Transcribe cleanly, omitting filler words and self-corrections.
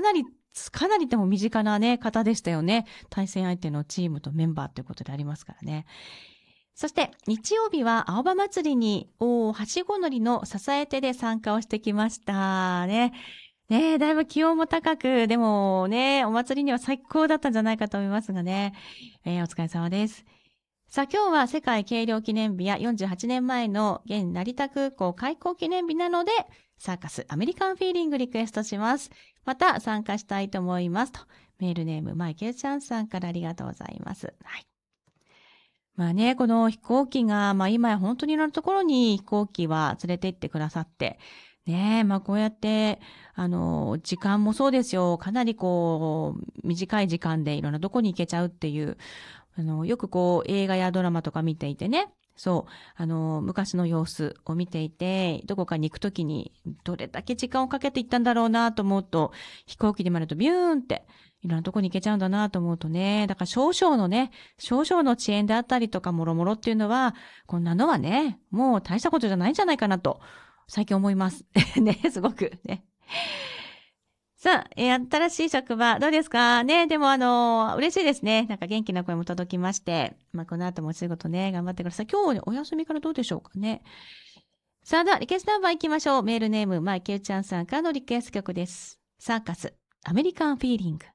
なりでも身近なね、方でしたよね。対戦相手のチームとメンバーということでありますからね。そして日曜日は青葉祭りにはしご乗りの支え手で参加をしてきましたね。ねえ、だいぶ気温も高く、でもね、お祭りには最高だったんじゃないかと思いますがね。お疲れ様です。さあ今日は世界軽量記念日や48年前の現成田空港開港記念日なので、サーカスアメリカンフィーリングリクエストします。また参加したいと思いますと。メールネームマイケルチャンさんからありがとうございます。はい。まあね、この飛行機が、今や本当にいろんなところに飛行機は連れて行ってくださって、ねえ、こうやって、時間もそうですよ。かなり短い時間でいろんなとこに行けちゃうっていう、よく映画やドラマとか見ていてね、そう、昔の様子を見ていて、どこかに行くときに、どれだけ時間をかけて行ったんだろうなと思うと、飛行機でまるとビューンって、いろんなとこに行けちゃうんだなと思うとね、だから少々の遅延であったりとか、もろもろっていうのは、こんなのはね、もう大したことじゃないんじゃないかなと、最近思います。ね、すごくね。さあ、新しい職場、どうですかね。でも嬉しいですね。なんか元気な声も届きまして。この後もお仕事ね、頑張ってください。今日お休みからどうでしょうかね。さあ、では、リクエストナンバー行きましょう。メールネーム、マイケルちゃんさんからのリクエスト曲です。サーカス、アメリカンフィーリング。